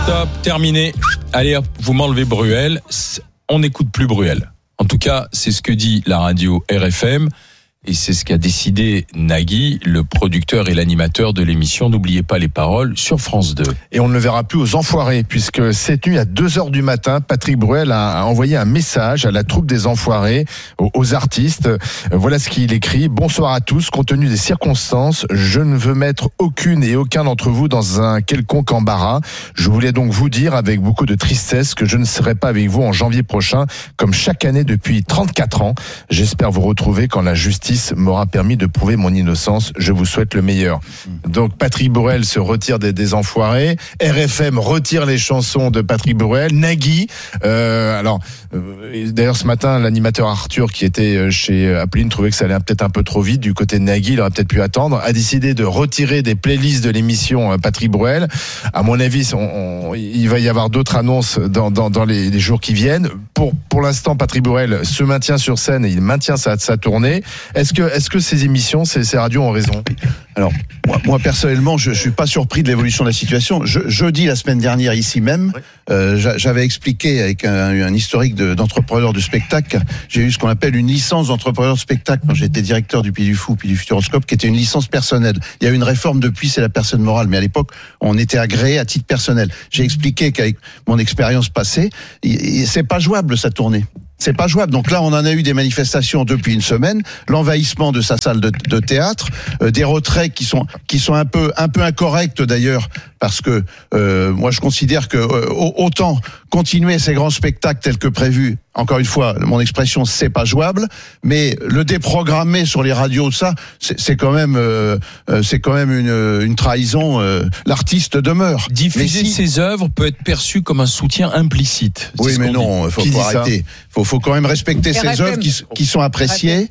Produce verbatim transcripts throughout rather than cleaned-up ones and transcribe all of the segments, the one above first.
stop, terminé. Allez hop, vous m'enlevez Bruel. On n'écoute plus Bruel. En tout cas, c'est ce que dit la radio R F M. Et c'est ce qu'a décidé Nagui, le producteur et l'animateur de l'émission N'oubliez pas les paroles sur France deux. Et on ne le verra plus aux Enfoirés, puisque cette nuit à deux heures du matin, Patrick Bruel a envoyé un message à la troupe des Enfoirés, aux artistes. Voilà ce qu'il écrit. Bonsoir à tous. Compte tenu des circonstances, je ne veux mettre aucune et aucun d'entre vous dans un quelconque embarras. Je voulais donc vous dire avec beaucoup de tristesse que je ne serai pas avec vous en janvier prochain, comme chaque année depuis trente-quatre ans. J'espère vous retrouver quand la justice m'aura permis de prouver mon innocence. Je vous souhaite le meilleur. Donc Patrick Bruel se retire des, des Enfoirés. R F M retire les chansons de Patrick Bruel. Nagui, euh, alors euh, d'ailleurs ce matin l'animateur Arthur qui était chez Appeline trouvait que ça allait peut-être un peu trop vite du côté de Nagui. Il aurait peut-être pu attendre. A décidé de retirer des playlists de l'émission Patrick Bruel. À mon avis, on, on, il va y avoir d'autres annonces dans, dans, dans les, les jours qui viennent. Pour pour l'instant, Patrick Bruel se maintient sur scène et il maintient sa, sa tournée. Est-ce que, est-ce que ces émissions, ces, ces radios ont raison ? Alors, moi, moi personnellement, je, je suis pas surpris de l'évolution de la situation. Je, jeudi, la semaine dernière, ici même, euh, j'avais expliqué avec un, un historique de, d'entrepreneur de spectacle, j'ai eu ce qu'on appelle une licence d'entrepreneur de spectacle quand j'étais directeur du Puy du Fou, puis du Futuroscope, qui était une licence personnelle. Il y a eu une réforme depuis, c'est la personne morale, mais à l'époque, on était agréé à titre personnel. J'ai expliqué qu'avec mon expérience passée, c'est pas jouable sa tournée. C'est pas jouable. Donc là, on en a eu des manifestations depuis une semaine, l'envahissement de sa salle de, de théâtre, euh, des retraits qui sont qui sont un peu un peu incorrects d'ailleurs, parce que euh, moi je considère que euh, autant continuer ces grands spectacles tels que prévus. Encore une fois, mon expression, c'est pas jouable, mais le déprogrammer sur les radios, ça, c'est, c'est quand même, euh, c'est quand même une, une trahison. Euh, l'artiste demeure. Diffuser si... ses œuvres peut être perçu comme un soutien implicite. Oui, mais non, il faut, faut arrêter. Faut, faut quand même respecter R F M. ses œuvres qui, qui sont appréciées.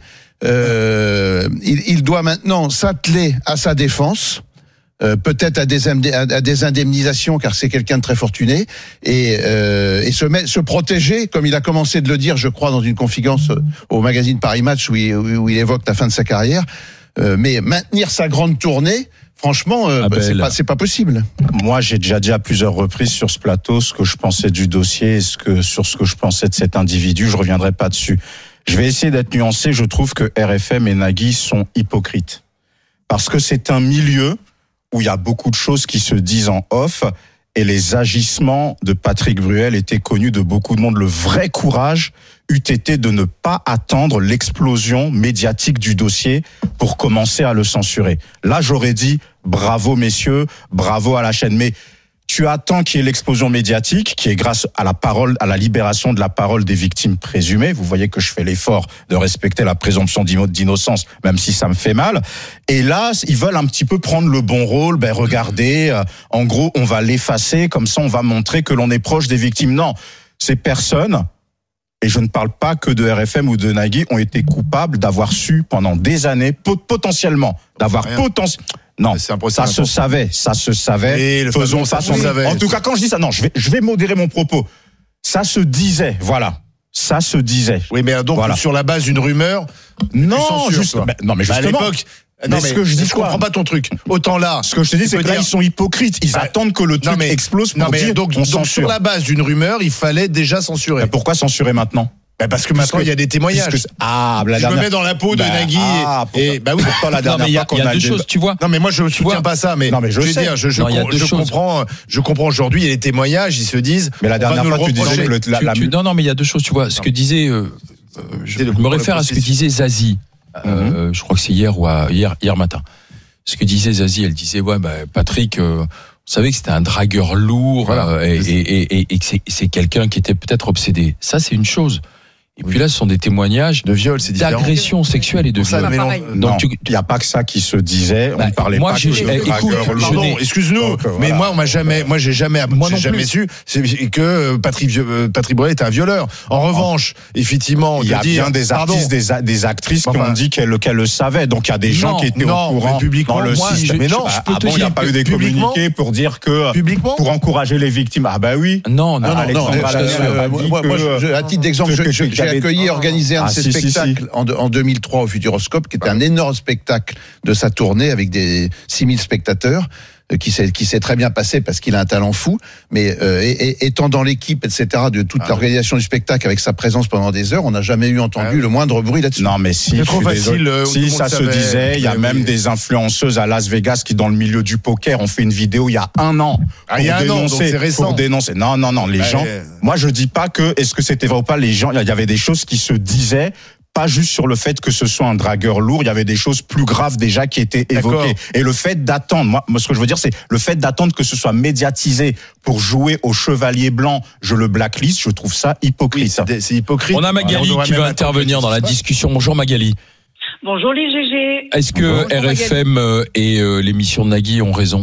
Euh, il, il doit maintenant s'atteler à sa défense. Euh, peut-être à des, à des indemnisations car c'est quelqu'un de très fortuné et, euh, et se, met, se protéger comme il a commencé de le dire je crois dans une conférence au magazine Paris Match où il, où il évoque la fin de sa carrière, euh, mais maintenir sa grande tournée franchement euh, ah ben c'est, pas, c'est pas possible. Moi j'ai déjà dit à plusieurs reprises sur ce plateau ce que je pensais du dossier et ce que, sur ce que je pensais de cet individu, je reviendrai pas dessus. Je vais essayer d'être nuancé. Je trouve que R F M et Nagui sont hypocrites parce que c'est un milieu où il y a beaucoup de choses qui se disent en off, et les agissements de Patrick Bruel étaient connus de beaucoup de monde. Le vrai courage eût été de ne pas attendre l'explosion médiatique du dossier pour commencer à le censurer. Là, j'aurais dit bravo messieurs, bravo à la chaîne, mais tu attends qu'il y ait l'explosion médiatique, qui est grâce à la parole, à la libération de la parole des victimes présumées. Vous voyez que je fais l'effort de respecter la présomption d'innocence, même si ça me fait mal. Et là, ils veulent un petit peu prendre le bon rôle. Ben, regardez, euh, en gros, on va l'effacer, comme ça on va montrer que l'on est proche des victimes. Non, ces personnes, et je ne parle pas que de R F M ou de Nagui, ont été coupables d'avoir su pendant des années, potentiellement, d'avoir potentiellement... Non, ça se savait, ça se savait. Et Faisons ça, se savait. En tout cas, quand je dis ça, non, je vais, je vais modérer mon propos. Ça se disait, voilà. Ça se disait. Oui, mais donc voilà. Sur la base d'une rumeur. Non, juste, bah, non, mais justement. Bah à l'époque. Non, mais ce que je dis, je comprends pas ton truc. Autant là. Ce que je te dis, c'est que dire... là, ils sont hypocrites. Ils bah, attendent que le truc mais, explose pour non, mais dire donc, on donc censure. Sur la base d'une rumeur, il fallait déjà censurer. Mais pourquoi censurer maintenant? Bah parce que maintenant il y a des témoignages. Puisque, ah, la je dernière... me mets dans la peau de bah, Nagui ah, et, et bah oui. Pourtant la dernière non, mais fois qu'on y a, a, y a deux choses, tu vois. Non mais moi je ne soutiens pas ça, mais non mais je, je sais. Dire, je, je, non, je, je comprends, je comprends aujourd'hui. Il y a les témoignages, ils se disent. Mais la dernière fois tu disais que le, la, tu, la... Tu, non non mais il y a deux choses, tu vois. Ce que disait, euh, je me réfère à ce que disait Zazie. Euh, je crois que c'est hier ou à, hier hier matin. Ce que disait Zazie, elle disait ouais bah Patrick. Euh, Vous savez que c'était un dragueur lourd voilà. euh, et, et, et, et que c'est, c'est quelqu'un qui était peut-être obsédé. Ça, c'est une chose. Et oui. Puis là, ce sont des témoignages de viol, c'est différent. D'agression sexuelle et de ça, viol. Non, il n'y a pas que ça qui se disait. On ne bah, parlait moi, pas j'ai, que de écoute, pardon, excuse-nous, donc, voilà. Mais moi, on m'a jamais, moi, j'ai jamais, moi j'ai jamais su que Patrick, Patrick Bruel était un violeur. En revanche, effectivement, il y a dire, bien des artistes, des, des actrices qui ont dit qu'elles, qu'elles le savaient. Donc il y a des gens non, qui étaient non, au courant publiquement, dans le moi, système. Mais non, bah, je peux ah te bon, il n'y a pas eu des communiqués pour dire que publiquement pour encourager les victimes. Ah bah oui. Non, non, non. Moi, à titre d'exemple, j'ai accueilli et organisé un de ses spectacles en deux mille trois au Futuroscope, qui était un énorme spectacle de sa tournée avec des six mille spectateurs. qui s'est qui s'est très bien passé parce qu'il a un talent fou, mais euh, et, et, étant dans l'équipe, et cetera, de toute ah, l'organisation oui. du spectacle avec sa présence pendant des heures, on n'a jamais eu entendu ah, oui. le moindre bruit là-dessus. Non, mais si, c'est trop facile. Euh, si ça se disait, il y a même oui. des influenceuses à Las Vegas qui, dans le milieu du poker, ont fait une vidéo il y a un an ah, pour il y a dénoncer, un an, donc c'est récent. Pour dénoncer. Non, non, non, les bah, gens. Euh... Moi, je dis pas que est-ce que c'était vrai ou pas. Les gens, il y avait des choses qui se disaient. Pas juste sur le fait que ce soit un dragueur lourd, il y avait des choses plus graves déjà qui étaient évoquées. D'accord. Et le fait d'attendre, moi, moi, ce que je veux dire, c'est le fait d'attendre que ce soit médiatisé pour jouer au chevalier blanc, je le blacklist, je trouve ça hypocrite. Oui, c'est, c'est hypocrite. On a Magali on qui va intervenir dans la discussion. Bonjour Magali. Bonjour les G G. Est-ce que bonjour, R F M Magali. et euh, l'émission de Nagui ont raison ?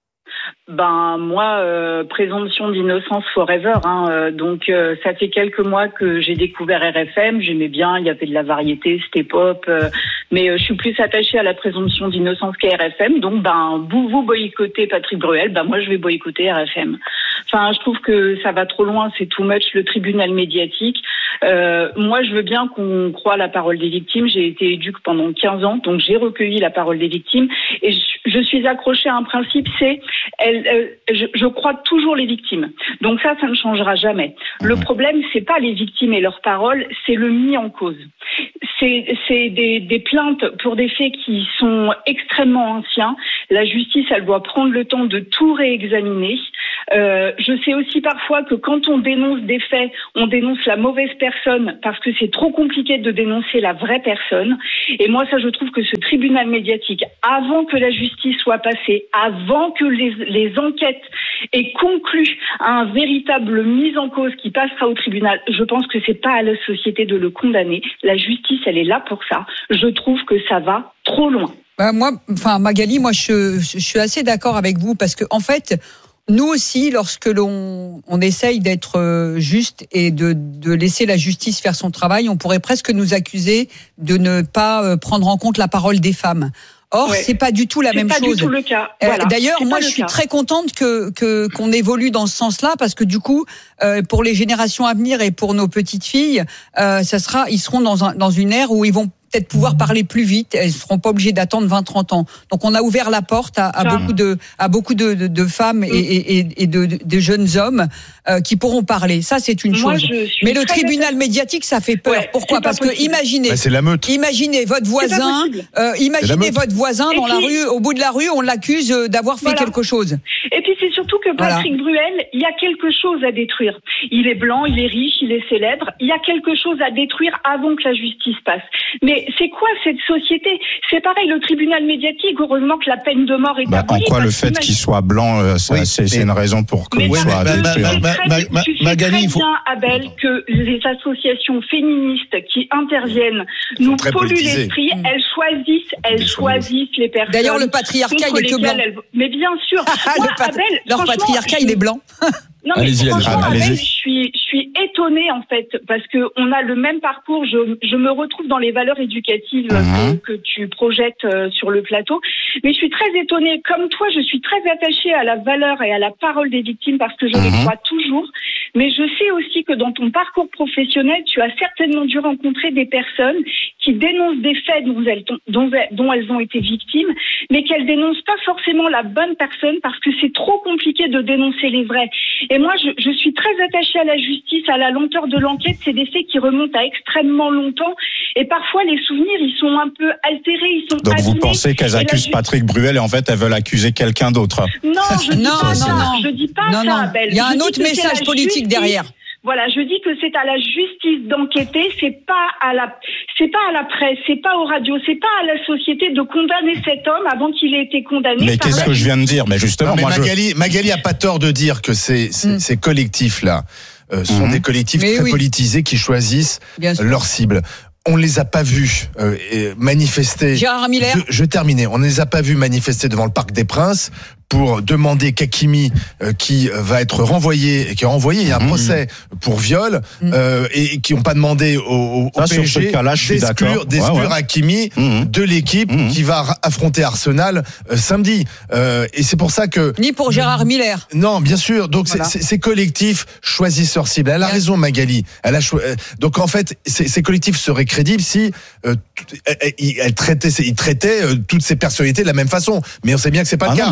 Ben moi, euh, présomption d'innocence forever. Hein, euh, donc euh, ça fait quelques mois que j'ai découvert R F M. J'aimais bien, il y avait de la variété, c'était pop. Euh, mais euh, je suis plus attachée à la présomption d'innocence qu'à R F M. Donc ben vous vous boycottez Patrick Bruel, ben moi je vais boycotter R F M. Enfin, je trouve que ça va trop loin, c'est too much le tribunal médiatique. Euh, moi, je veux bien qu'on croie la parole des victimes. J'ai été éduque pendant quinze ans, donc j'ai recueilli la parole des victimes. Et je, je suis accrochée à un principe, c'est elle, elle, je, je crois toujours les victimes. Donc ça, ça ne changera jamais. Le problème, c'est pas les victimes et leurs paroles, c'est le mis en cause. C'est, c'est des, des plaintes pour des faits qui sont extrêmement anciens. La justice, elle doit prendre le temps de tout réexaminer. Euh, je sais aussi parfois que quand on dénonce des faits, on dénonce la mauvaise personne parce que c'est trop compliqué de dénoncer la vraie personne. Et moi, ça, je trouve que ce tribunal médiatique, avant que la justice soit passée, avant que les, les enquêtes aient conclu à un véritable mise en cause qui passera au tribunal, je pense que c'est pas à la société de le condamner. La justice, elle est là pour ça. Je trouve que ça va trop loin. Bah moi, enfin Magali, moi je, je suis assez d'accord avec vous parce que en fait, nous aussi, lorsque l'on on essaye d'être juste et de, de laisser la justice faire son travail, on pourrait presque nous accuser de ne pas prendre en compte la parole des femmes. Or, ouais. c'est pas du tout la c'est même pas chose. Du tout le cas. Voilà. Euh, d'ailleurs, c'est moi, je suis cas. très contente que, que qu'on évolue dans ce sens-là, parce que du coup, euh, pour les générations à venir et pour nos petites filles, euh, ça sera, ils seront dans un, dans une ère où ils vont peut-être pouvoir parler plus vite. Elles ne seront pas obligées d'attendre vingt trente ans. Donc, on a ouvert la porte à, à beaucoup de, à beaucoup de, de, de femmes et, et, et de, de jeunes hommes euh, qui pourront parler. Ça, c'est une moi, chose. Mais le tribunal atta- médiatique, ça fait peur. Ouais, Pourquoi ? Parce que imaginez, bah, c'est la meute. imaginez votre voisin, euh, imaginez votre voisin dans la rue, au bout de la rue, on l'accuse d'avoir fait voilà. quelque chose. Et puis c'est surtout que Patrick voilà. Bruel, il y a quelque chose à détruire. Il est blanc, il est riche, il est célèbre. Il y a quelque chose à détruire avant que la justice passe. Mais c'est quoi cette société ? C'est pareil, le tribunal médiatique, heureusement que la peine de mort est bah, abolie. En quoi le fait qu'il soit blanc, euh, ça, oui, c'est, mais, c'est une raison pour qu'il oui, soit mais, détruit. Ma, ma, ma, ma, tu sais Magali, très faut... bien, Abel, que les associations féministes qui interviennent nous polluent l'esprit. Mmh. Elles choisissent, elles choisissent les personnes. D'ailleurs, le patriarcat, il est que blanc. Elles... Mais bien sûr. Moi, pat... Abel, leur patriarcat, il est blanc. Non, mais allez-y, franchement, allez-y. Abel, je suis, je suis étonnée, en fait, parce que on a le même parcours. Je, je me retrouve dans les valeurs éducatives mmh. que, que tu projettes euh, sur le plateau. Mais je suis très étonnée. Comme toi, je suis très attachée à la valeur et à la parole des victimes parce que je mmh. les crois toujours. Mais je sais aussi que dans ton parcours professionnel, tu as certainement dû rencontrer des personnes qui dénoncent des faits dont elles, dont, dont elles ont été victimes, mais qu'elles dénoncent pas forcément la bonne personne parce que c'est trop compliqué de dénoncer les vrais. Et moi, je, je suis très attachée à la justice, à la lenteur de l'enquête. C'est des faits qui remontent à extrêmement longtemps. Et parfois, les souvenirs, ils sont un peu altérés, ils sont Donc abîmés. vous pensez qu'elles accusent justice... Patrick Bruel et en fait, elles veulent accuser quelqu'un d'autre ? Non, je dis non, pas non, ça. Non. Je dis pas non, ça, non. Abel. Il y a je un autre message politique justice. derrière. Voilà, je dis que c'est à la justice d'enquêter, c'est pas à la, c'est pas à la presse, c'est pas aux radios, c'est pas à la société de condamner cet homme avant qu'il ait été condamné. Mais qu'est-ce que je viens de dire ? Mais justement, non, mais moi, Magali, je... Magali a pas tort de dire que ces, ces, mm. ces collectifs-là euh, sont mm. des collectifs mais très oui. politisés qui choisissent leur cible. On les a pas vus euh, manifester. Gérard Miller. Je, je terminais. On ne les a pas vus manifester devant le Parc des Princes pour demander qu'Hakimi, euh, qui va être renvoyé, qui a renvoyé, il y a un mmh. procès pour viol, mmh. euh, et, et qui n'ont pas demandé au, au, au P S G d'exclure, d'exclure ouais, ouais. Hakimi mmh. de l'équipe mmh. qui va affronter Arsenal euh, samedi. Euh, et c'est pour ça que... Ni pour Gérard Miller. Non, bien sûr. Donc voilà. c'est, c'est, ces collectifs choisissent leur cible. Elle a bien raison, Magali. Elle a cho... Donc en fait, ces, ces collectifs seraient crédibles si euh, elle, elle traitait, ils traitaient euh, toutes ces personnalités de la même façon. Mais on sait bien que c'est pas ah le non, cas. Mais moi, je suis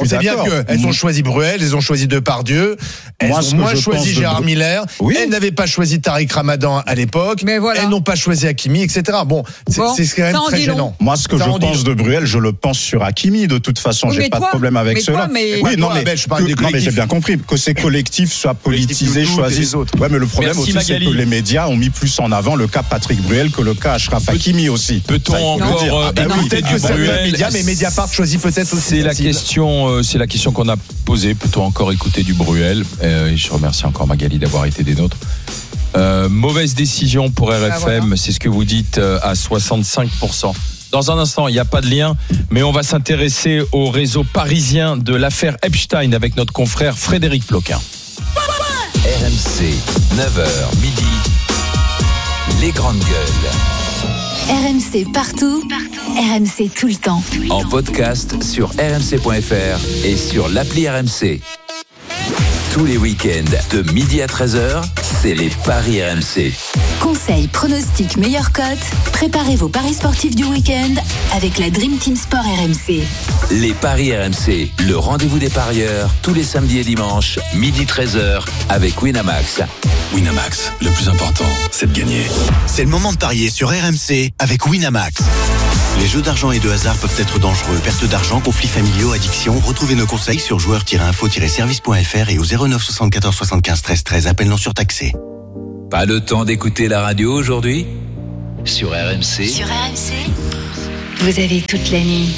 sait bien d'accord. qu'elles ont choisi Bruel, elles ont choisi Depardieu, elles Moi, ont ce que moins je choisi pense de Gérard Bru- Miller, Oui. elles n'avaient pas choisi Tariq Ramadan à l'époque, Mais voilà. elles n'ont pas choisi Hakimi, et cetera. Bon, c'est Bon, c'est quand même ça en très dit long. gênant. Moi, ce que Ça je en dit pense long. de Bruel, je le pense sur Hakimi. De toute façon, Oui, j'ai mais pas toi, de problème avec mais cela. toi, mais- Oui, non, Toi, mais Abel, je parle que- des non, mais collectifs. j'ai bien compris que ces collectifs soient politisés, Collectif choisis. les autres. Ouais, mais le problème Merci, aussi, c'est Magali. que les médias ont mis plus en avant le cas Patrick Bruel que le cas Achraf Hakimi aussi. Peut-on Ça, il faut le encore dire. euh, Ah ben Ah, oui, écouter peut-être du que certains Bruel médias, mais Mediapart choisit peut-être aussi. C'est la facile. question, euh, c'est la question qu'on a posée. Peut-on encore écouter du Bruel Euh, et Je remercie encore Magali d'avoir été des nôtres. Euh, mauvaise décision pour R F M, Ah, voilà. c'est ce que vous dites euh, à soixante-cinq pour cent. Dans un instant, il n'y a pas de lien, mais on va s'intéresser au réseau parisien de l'affaire Epstein avec notre confrère Frédéric Ploquin. R M C, neuf heures midi, les grandes gueules. R M C partout, R M C tout le temps. En podcast sur r m c point f r et sur l'appli R M C. Tous les week-ends, de midi à treize heures, c'est les paris R M C. Conseils, pronostics, meilleures cotes. Préparez vos paris sportifs du week-end avec la Dream Team Sport R M C. Les paris R M C, le rendez-vous des parieurs, tous les samedis et dimanches, midi treize heures, avec Winamax. Winamax, le plus important, c'est de gagner. C'est le moment de parier sur R M C avec Winamax. Les jeux d'argent et de hasard peuvent être dangereux. Perte d'argent, conflits familiaux, addiction. Retrouvez nos conseils sur joueurs tiret info tiret service point f r et au zéro neuf soixante-quatorze soixante-quinze treize treize. Appel non surtaxé. Pas le temps d'écouter la radio aujourd'hui? Sur R M C, Sur R M C, vous avez toute la nuit.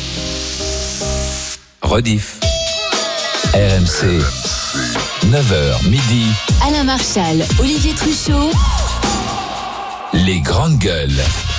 rediff. R M C, neuf heures midi, Alain Marchal, Olivier Truchot. les grandes gueules.